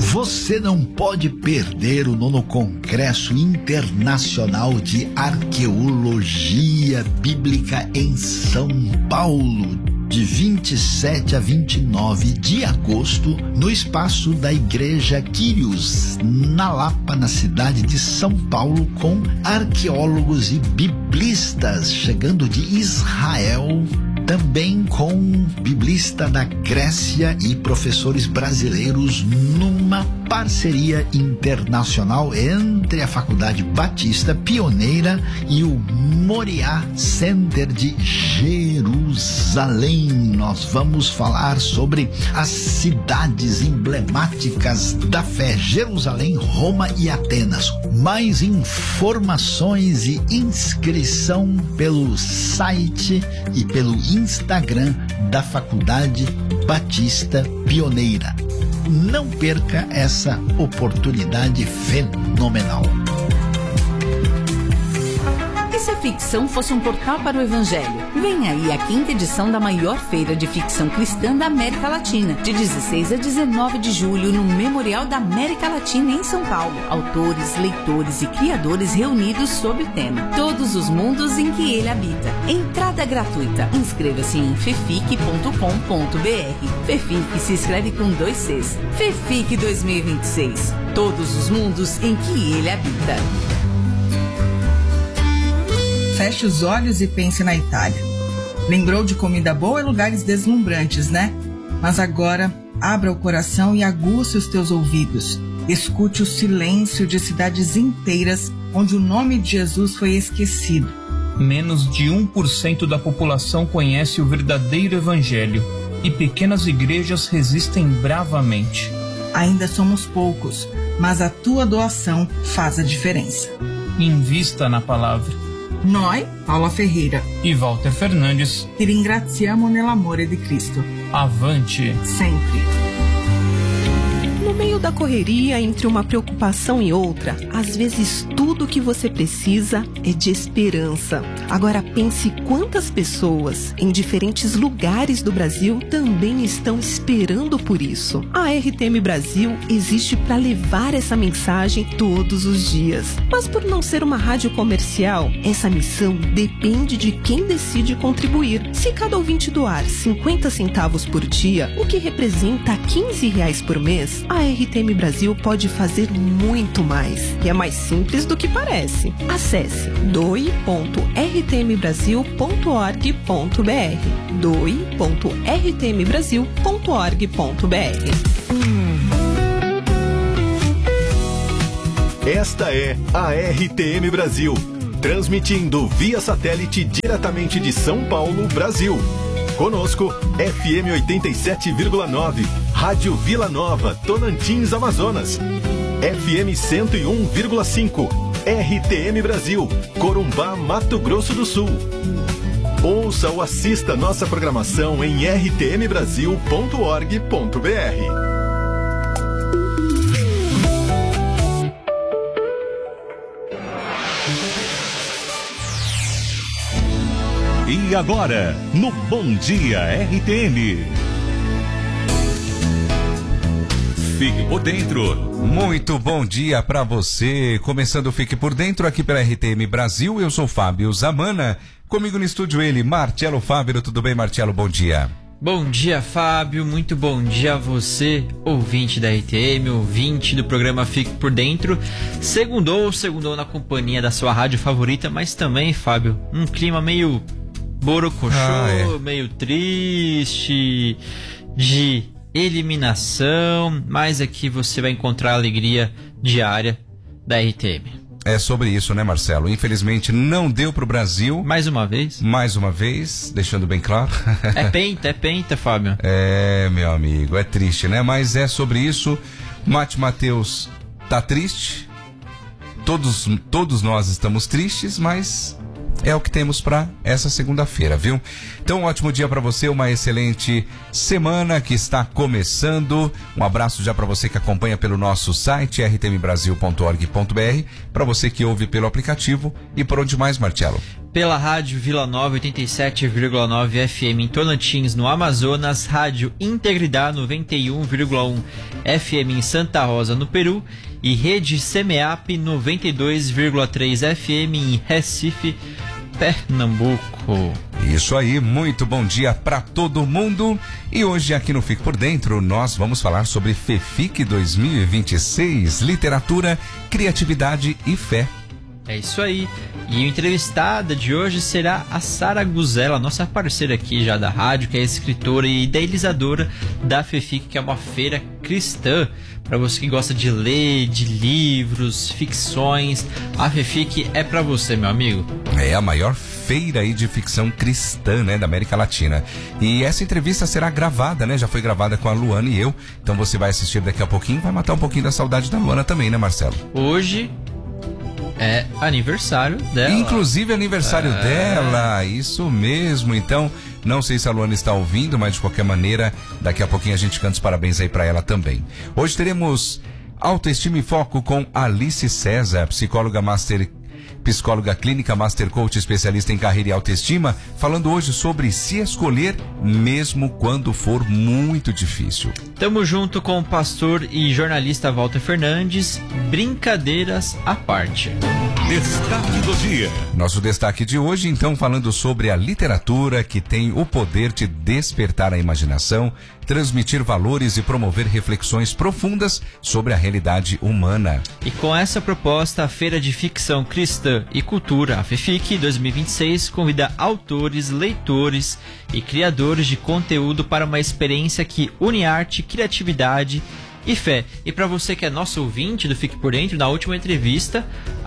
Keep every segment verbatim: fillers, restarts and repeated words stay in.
Você não pode perder o nono Congresso Internacional de Arqueologia Bíblica em São Paulo, de vinte e sete a vinte e nove de agosto, no espaço da Igreja Quírios, na Lapa, na cidade de São Paulo, com arqueólogos e biblistas chegando de Israel, também com biblista da Grécia e professores brasileiros, numa parceria internacional entre a Faculdade Batista Pioneira e o Moriá Center de Jerusalém. Nós vamos falar sobre as cidades emblemáticas da fé: Jerusalém, Roma e Atenas. Mais informações e inscrição pelo site e pelo Instagram da Faculdade Batista Pioneira. Não perca essa oportunidade fenomenal. E se a ficção fosse um portal para o Evangelho? Vem aí a quinta edição da maior feira de ficção cristã da América Latina, de dezesseis a dezenove de julho, no Memorial da América Latina, em São Paulo. Autores, leitores e criadores reunidos sob o tema Todos os Mundos em que Ele Habita. Entrada gratuita. Inscreva-se em fefic ponto com ponto br. Fefic se escreve com dois Cs. Fefic dois mil e vinte e seis. Todos os mundos em que Ele habita. Feche os olhos e pense na Itália. Lembrou de comida boa e lugares deslumbrantes, né? Mas agora, abra o coração e aguce os teus ouvidos. Escute o silêncio de cidades inteiras onde o nome de Jesus foi esquecido. Menos de um por cento da população conhece o verdadeiro evangelho e pequenas igrejas resistem bravamente. Ainda somos poucos, mas a tua doação faz a diferença. Invista na palavra. Noi, Paula Ferreira e Walter Fernandes, ti ringraziamo nell'amore di Cristo. Avante! Sempre! No meio da correria, entre uma preocupação e outra, às vezes tudo o que você precisa é de esperança. Agora pense quantas pessoas em diferentes lugares do Brasil também estão esperando por isso. A R T M Brasil existe para levar essa mensagem todos os dias. Mas por não ser uma rádio comercial, essa missão depende de quem decide contribuir. Se cada ouvinte doar cinquenta centavos por dia, o que representa quinze reais por mês, a R T M Brasil pode fazer muito mais. E é mais simples do que parece. Acesse doe ponto r t m brasil ponto org ponto b r doe ponto r t m brasil ponto org ponto b r. Esta é a R T M Brasil, transmitindo via satélite diretamente de São Paulo, Brasil. Conosco, F M oitenta e sete vírgula nove, Rádio Vila Nova, Tocantins, Amazonas. F M cento e um vírgula cinco, R T M Brasil, Corumbá, Mato Grosso do Sul. Ouça ou assista nossa programação em r t m brasil ponto org ponto b r. E agora, no Bom Dia R T M. Fique por dentro. Muito bom dia para você. Começando o Fique por Dentro aqui pela R T M Brasil. Eu sou Fábio Zamana. Comigo no estúdio ele, Marcelo Fávero. Tudo bem, Marcelo? Bom dia. Bom dia, Fábio. Muito bom dia a você, ouvinte da R T M, ouvinte do programa Fique por Dentro. Segundou, segundou na companhia da sua rádio favorita, mas também, Fábio, um clima meio borocochô, ah, é. meio triste, de eliminação, mas aqui você vai encontrar a alegria diária da R T M. É sobre isso, né, Marcelo? Infelizmente não deu pro Brasil. Mais uma vez. Mais uma vez, deixando bem claro. É penta, é penta, Fábio. É, meu amigo, é triste, né? Mas é sobre isso. Mate Mateus tá triste. Todos, todos nós estamos tristes, mas é o que temos para essa segunda-feira, viu? Então, um ótimo dia para você, uma excelente semana que está começando. Um abraço já para você que acompanha pelo nosso site r t m brasil ponto org ponto b r, para você que ouve pelo aplicativo e por onde mais, Marcelo? pela Rádio Vila Nova oitenta e sete vírgula nove F M em Tocantins, no Amazonas, Rádio Integridade noventa e um vírgula um F M em Santa Rosa, no Peru, e Rede Semeap noventa e dois vírgula três F M em Recife, Pernambuco. Isso aí, muito bom dia para todo mundo. E hoje aqui no Fique por Dentro nós vamos falar sobre FEFIC dois mil e vinte e seis, literatura, criatividade e fé. É isso aí. E a entrevistada de hoje será a Sara Guzella, nossa parceira aqui já da rádio, que é escritora e idealizadora da FEFIC, que é uma feira cristã. Para você que gosta de ler, de livros, ficções, a FEFIC é para você, meu amigo. É a maior feira aí de ficção cristã, né, da América Latina. E essa entrevista será gravada, né? Já foi gravada com a Luana e eu. Então você vai assistir daqui a pouquinho, vai matar um pouquinho da saudade da Luana também, né, Marcelo? Hoje é aniversário dela. Inclusive aniversário é... dela, isso mesmo. Então, não sei se a Luana está ouvindo, mas de qualquer maneira, daqui a pouquinho a gente canta os parabéns aí para ela também. Hoje teremos Autoestima e Foco com Alice César, psicóloga master psicóloga clínica, master coach, especialista em carreira e autoestima, falando hoje sobre se escolher mesmo quando for muito difícil. Tamo junto com o pastor e jornalista Walter Fernandes, brincadeiras à parte. Destaque do dia. Nosso destaque de hoje, então, falando sobre a literatura que tem o poder de despertar a imaginação, transmitir valores e promover reflexões profundas sobre a realidade humana. E com essa proposta, a Feira de Ficção Cristã e Cultura, a FEFIC dois mil e vinte e seis, convida autores, leitores e criadores de conteúdo para uma experiência que une arte, criatividade e fé. E para você que é nosso ouvinte do Fique por Dentro, na última entrevista,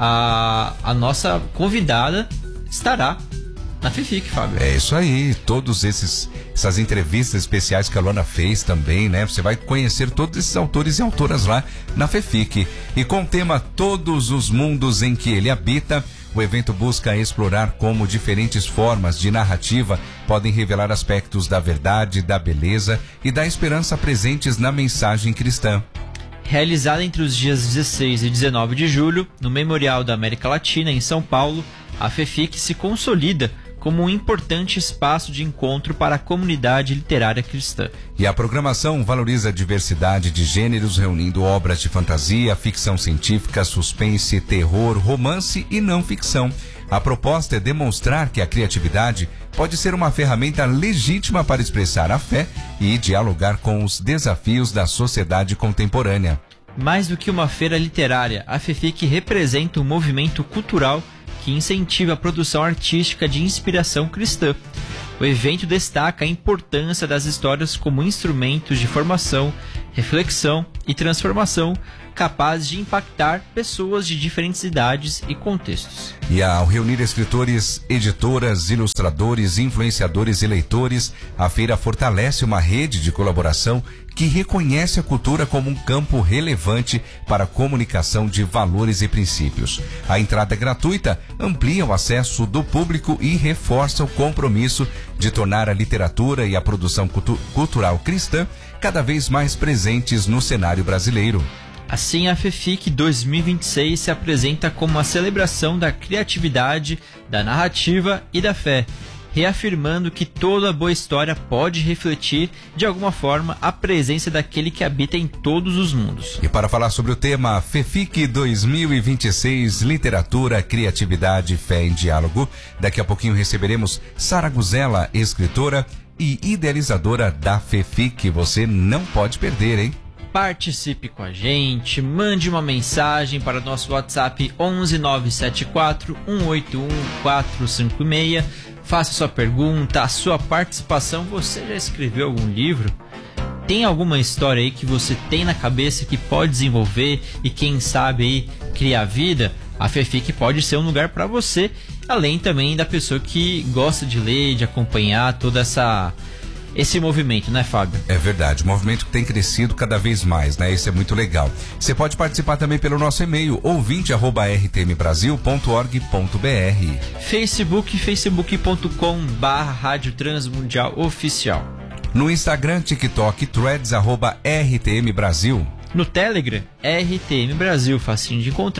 a, a nossa convidada estará na FEFIC, Fábio. É isso aí, todos esses essas entrevistas especiais que a Luana fez também, né? Você vai conhecer todos esses autores e autoras lá na FEFIC. E com o tema Todos os Mundos em que ele habita, o evento busca explorar como diferentes formas de narrativa podem revelar aspectos da verdade, da beleza e da esperança presentes na mensagem cristã. Realizada entre os dias dezesseis e dezenove de julho, no Memorial da América Latina, em São Paulo, a FEFIC se consolida como um importante espaço de encontro para a comunidade literária cristã. E a programação valoriza a diversidade de gêneros, reunindo obras de fantasia, ficção científica, suspense, terror, romance e não ficção. A proposta é demonstrar que a criatividade pode ser uma ferramenta legítima para expressar a fé e dialogar com os desafios da sociedade contemporânea. Mais do que uma feira literária, a FEFIC representa um movimento cultural que incentiva a produção artística de inspiração cristã. O evento destaca a importância das histórias como instrumentos de formação, reflexão e transformação, capazes de impactar pessoas de diferentes idades e contextos. E ao reunir escritores, editoras, ilustradores, influenciadores e leitores, a feira fortalece uma rede de colaboração que reconhece a cultura como um campo relevante para a comunicação de valores e princípios. A entrada gratuita amplia o acesso do público e reforça o compromisso de tornar a literatura e a produção cultu- cultural cristã cada vez mais presentes no cenário brasileiro. Assim, a FEFIC dois mil e vinte e seis se apresenta como uma celebração da criatividade, da narrativa e da fé, reafirmando que toda boa história pode refletir, de alguma forma, a presença daquele que habita em todos os mundos. E para falar sobre o tema FEFIC dois mil e vinte e seis, Literatura, Criatividade, Fé em Diálogo, daqui a pouquinho receberemos Sara Guzella, escritora e idealizadora da FEFIC. Você não pode perder, hein? Participe com a gente, mande uma mensagem para o nosso WhatsApp onze nove sete quatro um oito um quatro cinco seis. Faça sua pergunta, a sua participação. Você já escreveu algum livro? Tem alguma história aí que você tem na cabeça que pode desenvolver e quem sabe aí criar vida? A FEFIC pode ser um lugar para você, além também da pessoa que gosta de ler, de acompanhar toda essa... esse movimento, né, Fábio? É verdade, o movimento que tem crescido cada vez mais, né? Isso é muito legal. Você pode participar também pelo nosso e-mail, ouvinte arroba r t m brasil ponto org ponto b r. Facebook, facebook ponto com barra Rádio Transmundial Oficial. No Instagram, TikTok, threads, arroba R T M Brasil. No Telegram, R T M Brasil, facinho de encontrar.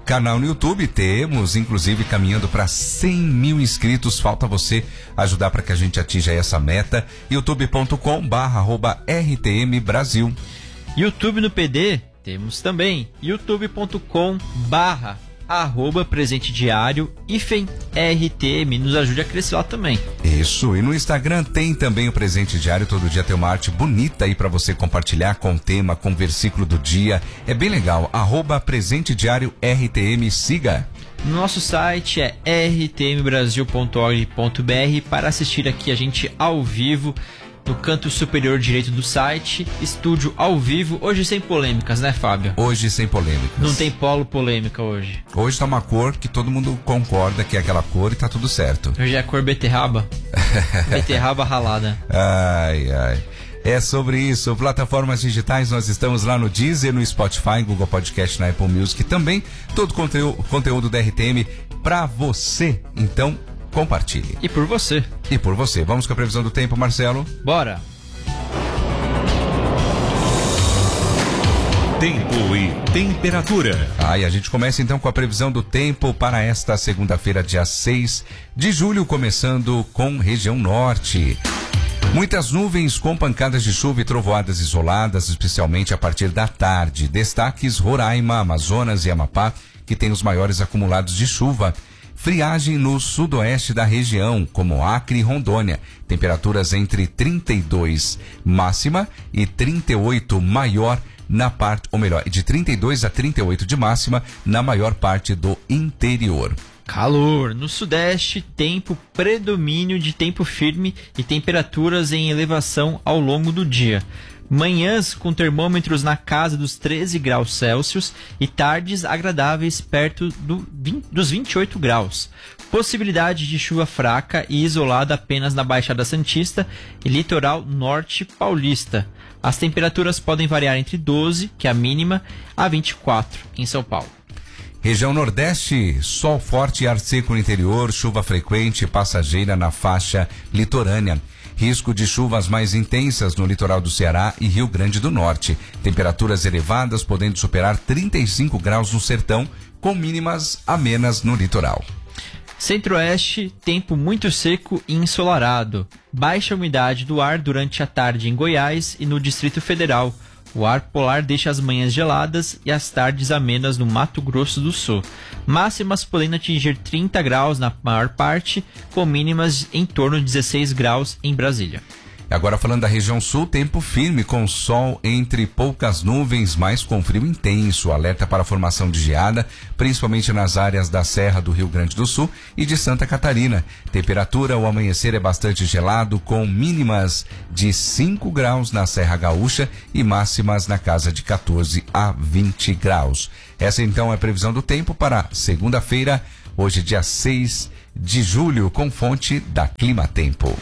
canal no YouTube. Temos, inclusive, caminhando para cem mil inscritos. Falta você ajudar para que a gente atinja essa meta. youtube ponto com barra arroba R T M Brasil. YouTube no P D, temos também youtube ponto com barra arroba presente diário hífen R T M. Nos ajude a crescer lá também. Isso, e no Instagram tem também o Presente Diário. Todo dia tem uma arte bonita aí para você compartilhar com o tema, com o versículo do dia. É bem legal, arroba Presente Diário R T M, siga. Nosso site é r t m brasil ponto org ponto b r para assistir aqui a gente ao vivo. No canto superior direito do site, estúdio ao vivo, hoje sem polêmicas, né, Fábio? Hoje sem polêmicas. Não tem polo polêmica hoje. Hoje tá uma cor que todo mundo concorda que é aquela cor e tá tudo certo. Hoje é a cor beterraba. Beterraba ralada. Ai, ai. É sobre isso. Plataformas digitais, nós estamos lá no Deezer, no Spotify, Google Podcast, na Apple Music também. Todo o conteúdo, conteúdo da R T M pra você. Então, compartilhe. E por você. E por você. Vamos com a previsão do tempo, Marcelo? Bora. Tempo e temperatura. Ah, e a gente começa então com a previsão do tempo para esta segunda-feira, dia seis de julho, começando com região norte. Muitas nuvens com pancadas de chuva e trovoadas isoladas, especialmente a partir da tarde. Destaques: Roraima, Amazonas e Amapá, que tem os maiores acumulados de chuva. Friagem no sudoeste da região, como Acre e Rondônia. Temperaturas entre trinta e dois máxima e trinta e oito maior na parte, ou melhor, de trinta e dois a trinta e oito de máxima na maior parte do interior. Calor. No sudeste, tempo predomínio de tempo firme e temperaturas em elevação ao longo do dia. Manhãs com termômetros na casa dos treze graus Celsius e tardes agradáveis perto do vinte, dos vinte e oito graus. Possibilidade de chuva fraca e isolada apenas na Baixada Santista e litoral norte paulista. As temperaturas podem variar entre doze, que é a mínima, a vinte e quatro em São Paulo. Região Nordeste, sol forte e ar seco no interior, chuva frequente e passageira na faixa litorânea. Risco de chuvas mais intensas no litoral do Ceará e Rio Grande do Norte. Temperaturas elevadas podendo superar trinta e cinco graus no sertão, com mínimas amenas no litoral. Centro-Oeste, tempo muito seco e ensolarado. Baixa umidade do ar durante a tarde em Goiás e no Distrito Federal. O ar polar deixa as manhãs geladas e as tardes amenas no Mato Grosso do Sul. Máximas podendo atingir trinta graus na maior parte, com mínimas em torno de dezesseis graus em Brasília. Agora falando da região sul, tempo firme com sol entre poucas nuvens, mas com frio intenso. Alerta para a formação de geada, principalmente nas áreas da Serra do Rio Grande do Sul e de Santa Catarina. Temperatura, o amanhecer é bastante gelado, com mínimas de cinco graus na Serra Gaúcha e máximas na casa de quatorze a vinte graus. Essa então é a previsão do tempo para segunda-feira, hoje dia seis de julho, com fonte da Clima Tempo.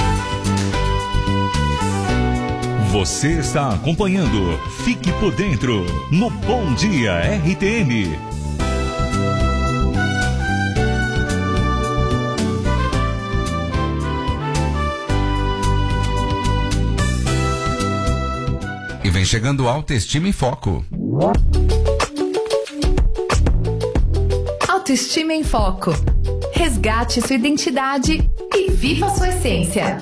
Você está acompanhando Fique por Dentro no Bom Dia R T M. E vem chegando Autoestima em Foco. Autoestima em Foco. Resgate sua identidade e viva sua essência.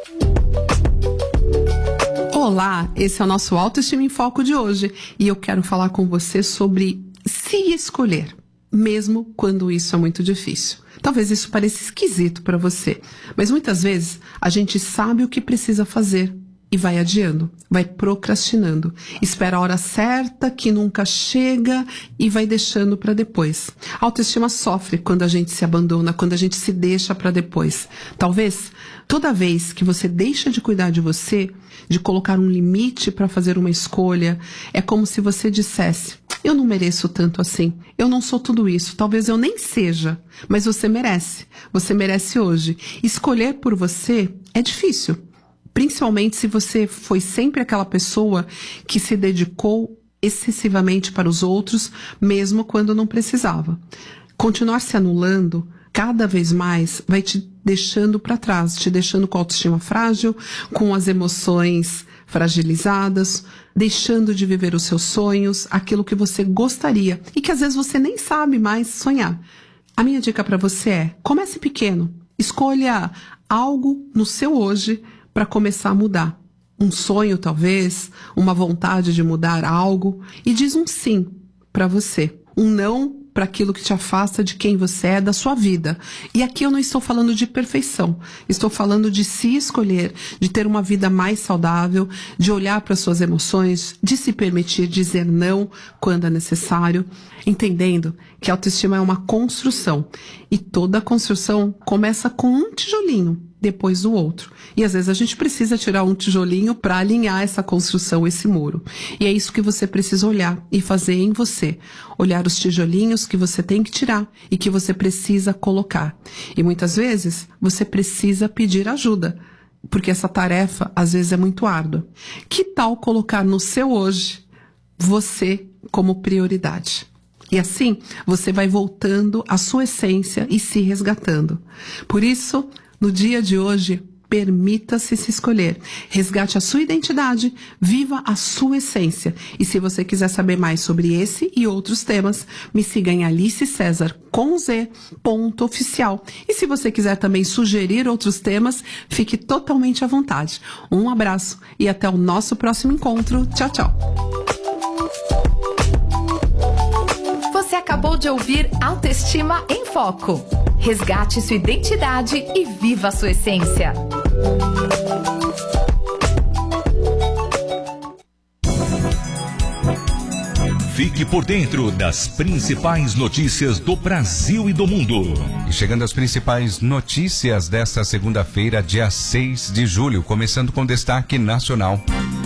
Olá, esse é o nosso Autoestima em Foco de hoje e eu quero falar com você sobre se escolher, mesmo quando isso é muito difícil. Talvez isso pareça esquisito para você, mas muitas vezes a gente sabe o que precisa fazer e vai adiando, vai procrastinando, espera a hora certa que nunca chega e vai deixando para depois. A autoestima sofre quando a gente se abandona, quando a gente se deixa para depois. Talvez toda vez que você deixa de cuidar de você, de colocar um limite para fazer uma escolha, é como se você dissesse: eu não mereço tanto assim, eu não sou tudo isso, talvez eu nem seja, mas você merece, você merece hoje. Escolher por você é difícil. Principalmente se você foi sempre aquela pessoa que se dedicou excessivamente para os outros, mesmo quando não precisava. Continuar se anulando cada vez mais vai te deixando para trás, te deixando com a autoestima frágil, com as emoções fragilizadas, deixando de viver os seus sonhos, aquilo que você gostaria e que às vezes você nem sabe mais sonhar. A minha dica para você é: comece pequeno, escolha algo no seu hoje para começar a mudar. Um sonho, talvez, uma vontade de mudar algo, e diz um sim para você, um não para aquilo que te afasta de quem você é, da sua vida. E aqui eu não estou falando de perfeição, estou falando de se escolher, de ter uma vida mais saudável, de olhar para suas emoções, de se permitir dizer não quando é necessário, entendendo que a autoestima é uma construção e toda construção começa com um tijolinho depois do outro. E às vezes a gente precisa tirar um tijolinho para alinhar essa construção, esse muro. E é isso que você precisa olhar e fazer em você. Olhar os tijolinhos que você tem que tirar e que você precisa colocar. E muitas vezes você precisa pedir ajuda, porque essa tarefa às vezes é muito árdua. Que tal colocar no seu hoje você como prioridade? E assim você vai voltando à sua essência e se resgatando. Por isso, no dia de hoje, permita-se se escolher. Resgate a sua identidade, viva a sua essência. E se você quiser saber mais sobre esse e outros temas, me siga em Alice César com Z, ponto oficial. E se você quiser também sugerir outros temas, fique totalmente à vontade. Um abraço e até o nosso próximo encontro. Tchau, tchau. Você acabou de ouvir Autoestima em Foco. Resgate sua identidade e viva a sua essência. Fique por dentro das principais notícias do Brasil e do mundo. E chegando às principais notícias desta segunda-feira, dia seis de julho, começando com destaque nacional.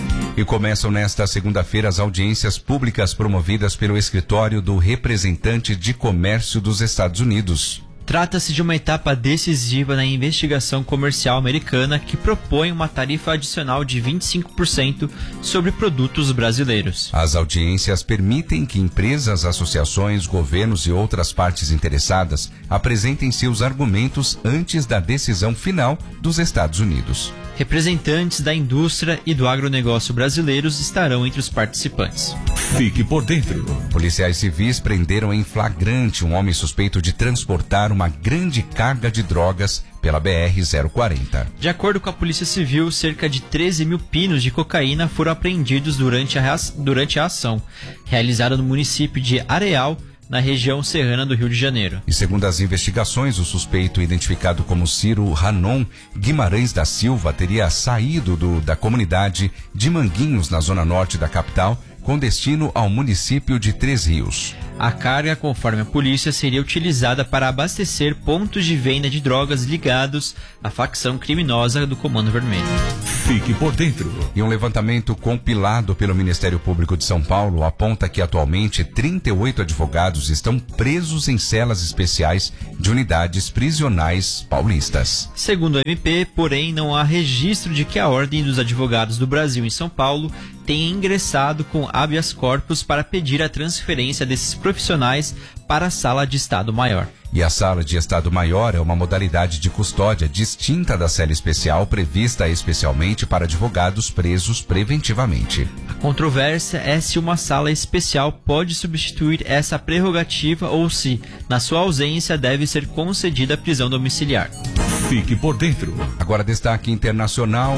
E começam nesta segunda-feira as audiências públicas promovidas pelo Escritório do Representante de Comércio dos Estados Unidos. Trata-se de uma etapa decisiva na investigação comercial americana que propõe uma tarifa adicional de vinte e cinco por cento sobre produtos brasileiros. As audiências permitem que empresas, associações, governos e outras partes interessadas apresentem seus argumentos antes da decisão final dos Estados Unidos. Representantes da indústria e do agronegócio brasileiros estarão entre os participantes. Fique por dentro. Policiais civis prenderam em flagrante um homem suspeito de transportar uma grande carga de drogas pela B R zero quarenta. De acordo com a Polícia Civil, cerca de treze mil pinos de cocaína foram apreendidos durante a, durante a ação, realizada no município de Areal, na região serrana do Rio de Janeiro. E segundo as investigações, o suspeito, identificado como Ciro Ranon Guimarães da Silva, teria saído do, da comunidade de Manguinhos, na zona norte da capital, com destino ao município de Três Rios. A carga, conforme a polícia, seria utilizada para abastecer pontos de venda de drogas ligados à facção criminosa do Comando Vermelho. Fique por dentro. E um levantamento compilado pelo Ministério Público de São Paulo aponta que atualmente trinta e oito advogados estão presos em celas especiais de unidades prisionais paulistas. Segundo o M P, porém, não há registro de que a Ordem dos Advogados do Brasil em São Paulo tenha ingressado com habeas corpus para pedir a transferência desses profissionais para a Sala de Estado Maior. E a Sala de Estado Maior é uma modalidade de custódia distinta da cela especial prevista especialmente para advogados presos preventivamente. A controvérsia é se uma sala especial pode substituir essa prerrogativa ou se, na sua ausência, deve ser concedida a prisão domiciliar. Fique por dentro. Agora destaque internacional.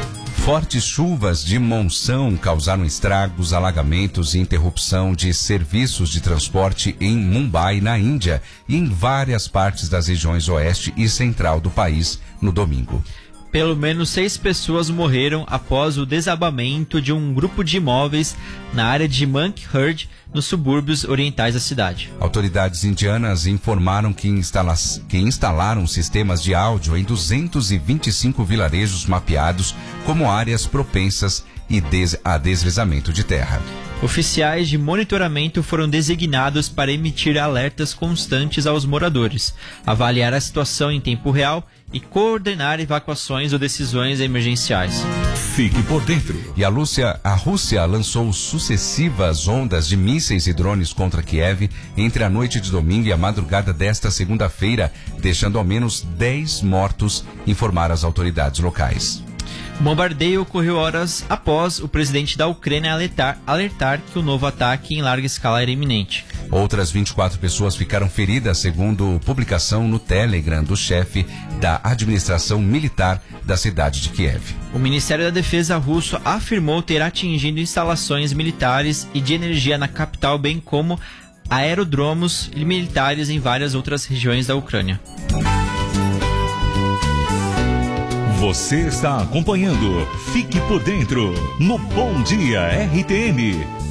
Fortes chuvas de monção causaram estragos, alagamentos e interrupção de serviços de transporte em Mumbai, na Índia, e em várias partes das regiões oeste e central do país no domingo. Pelo menos seis pessoas morreram após o desabamento de um grupo de imóveis na área de Mankhurd, nos subúrbios orientais da cidade. Autoridades indianas informaram que, instala que instalaram sistemas de áudio em duzentos e vinte e cinco vilarejos mapeados como áreas propensas e des a deslizamento de terra. Oficiais de monitoramento foram designados para emitir alertas constantes aos moradores, avaliar a situação em tempo real e coordenar evacuações ou decisões emergenciais. Fique por dentro. E a, Lúcia, a Rússia lançou sucessivas ondas de mísseis e drones contra Kiev entre a noite de domingo e a madrugada desta segunda-feira, deixando ao menos dez mortos, informaram as autoridades locais. O bombardeio ocorreu horas após o presidente da Ucrânia alertar, alertar que o novo ataque em larga escala era iminente. Outras vinte e quatro pessoas ficaram feridas, segundo publicação no Telegram do chefe da administração militar da cidade de Kiev. O Ministério da Defesa russo afirmou ter atingido instalações militares e de energia na capital, bem como aerodromos militares em várias outras regiões da Ucrânia. Você está acompanhando Fique por Dentro no Bom Dia R T M.